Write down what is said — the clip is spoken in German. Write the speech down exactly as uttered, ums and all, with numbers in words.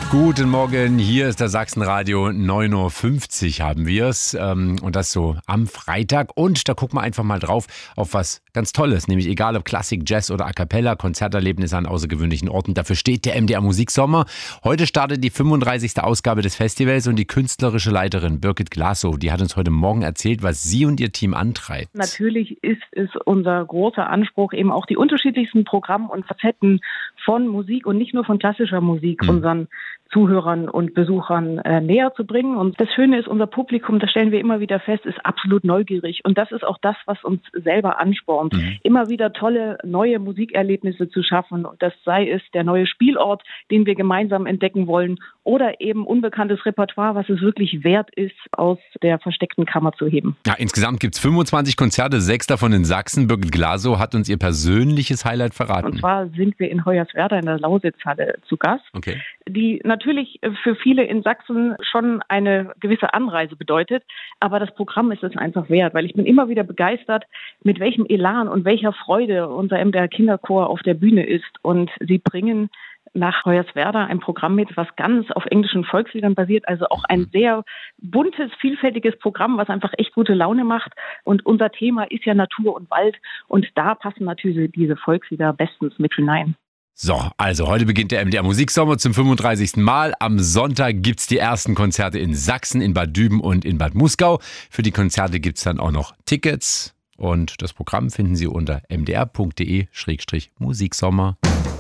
Guten Morgen, hier ist das Sachsenradio, neun Uhr fünfzig haben wir es ähm, und das so am Freitag und da gucken wir einfach mal drauf auf was ganz Tolles, nämlich egal ob Klassik, Jazz oder A Cappella, Konzerterlebnisse an außergewöhnlichen Orten, dafür steht der M D R Musiksommer. Heute startet die fünfunddreißigste Ausgabe des Festivals und die künstlerische Leiterin Birgit Glasow, die hat uns heute Morgen erzählt, was sie und ihr Team antreibt. Natürlich ist es unser großer Anspruch, eben auch die unterschiedlichsten Programme und Facetten von Musik und nicht nur von klassischer Musik mhm. unseren Zuhörern und Besuchern äh, näher zu bringen. Und das Schöne ist, unser Publikum, das stellen wir immer wieder fest, ist absolut neugierig. Und das ist auch das, was uns selber anspornt, mhm. immer wieder tolle neue Musikerlebnisse zu schaffen. Und das sei es der neue Spielort, den wir gemeinsam entdecken wollen, oder eben unbekanntes Repertoire, was es wirklich wert ist, aus der versteckten Kammer zu heben. Ja, insgesamt gibt es fünfundzwanzig Konzerte, sechs davon in Sachsen. Birgit Glasow hat uns ihr persönliches Highlight verraten. Und zwar sind wir in Hoyerswerda in der Lausitzhalle zu Gast, okay. die natürlich für viele in Sachsen schon eine gewisse Anreise bedeutet, aber das Programm ist es einfach wert, weil ich bin immer wieder begeistert, mit welchem Elan und welcher Freude unser M D R Kinderchor auf der Bühne ist, und sie bringen nach Hoyerswerda ein Programm mit, was ganz auf englischen Volksliedern basiert, also auch ein sehr buntes, vielfältiges Programm, was einfach echt gute Laune macht, und unser Thema ist ja Natur und Wald, und da passen natürlich diese Volkslieder bestens mit hinein. So, also heute beginnt der M D R Musiksommer zum fünfunddreißigsten Mal. Am Sonntag gibt's die ersten Konzerte in Sachsen, in Bad Düben und in Bad Muskau. Für die Konzerte gibt's dann auch noch Tickets und das Programm finden Sie unter m d r punkt d e slash musiksommer.